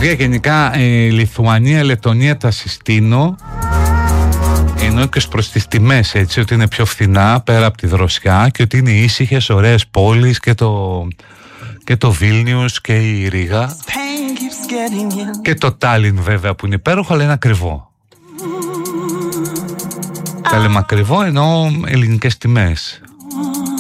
Παιδιά, γενικά Λιθουανία, Λετωνία τα συστήνω, ενώ και προς τις τιμές, έτσι, ότι είναι πιο φθηνά πέρα από τη δροσιά και ότι είναι ήσυχες, ωραίες πόλεις και το Βίλνιους και η Ρήγα και το Τάλιν βέβαια που είναι υπέροχο, αλλά είναι ακριβό. Τα λέμε ακριβό ενώ ελληνικές τιμές.